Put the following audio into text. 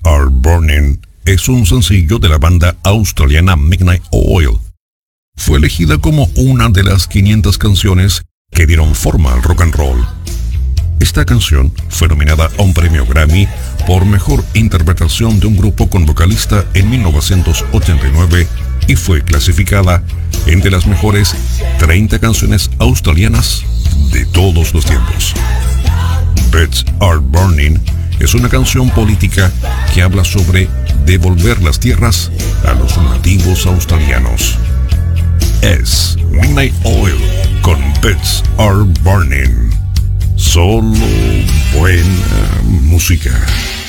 Are Burning es un sencillo de la banda australiana Midnight Oil. Fue elegida como una de las 500 canciones que dieron forma al rock and roll. Esta canción fue nominada a un premio Grammy por mejor interpretación de un grupo con vocalista en 1989 y fue clasificada entre las mejores 30 canciones australianas de todos los tiempos. Beds Are Burning es una canción política que habla sobre devolver las tierras a los nativos australianos. Es Midnight Oil con Beds Are Burning. Solo buena música.